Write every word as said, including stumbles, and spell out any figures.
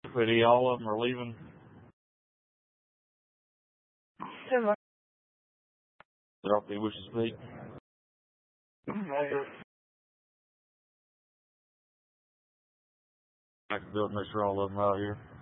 Pretty, all of them are leaving. Hello. They're off the wish to speak. I can do it, make sure all of them are out here.